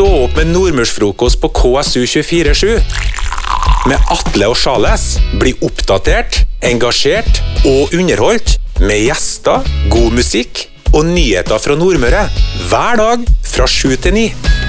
Stå opp med Nordmørsfrokost på KSU 24/7. Med Atle og Charles. Bli oppdatert, engasjert og underholdt. Med gjester, god musikk og nyheter fra Nordmøre. Hver dag fra 7 til 9.